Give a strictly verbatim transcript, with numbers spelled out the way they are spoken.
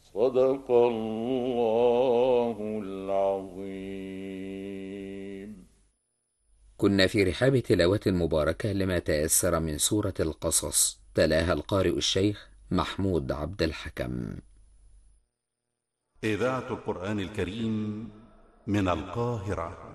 صدق الله العظيم. كنا في رحاب تلاوة مباركة لما تيسر من سورة القصص، تلاها القارئ الشيخ محمود عبد الحكم. إذاعة القرآن الكريم من القاهرة.